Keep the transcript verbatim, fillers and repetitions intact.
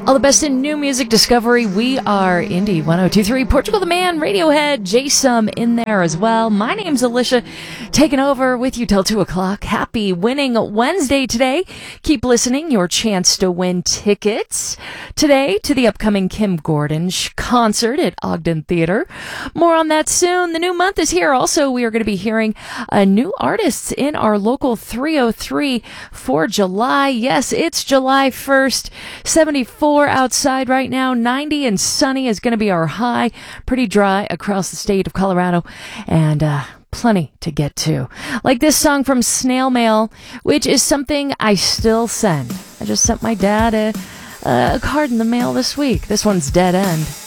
All the best in new music discovery. We are Indie one oh two point three, Portugal the Man, Radiohead, J-Sum in there as well. My name's Alicia, taking over with you till two o'clock. Happy winning Wednesday today. Keep listening. Your chance to win tickets today to the upcoming Kim Gordon sh- concert at Ogden Theater. More on that soon. The new month is here. Also, we are going to be hearing uh, new artists in our local three oh three for July. Yes, it's July first. seventy-four outside right now. ninety and sunny is going to be our high. Pretty dry across the state of Colorado. And, uh, plenty to get to. Like this song from Snail Mail, which is something I still send. I just sent my dad a, a card in the mail this week. This one's Dead End.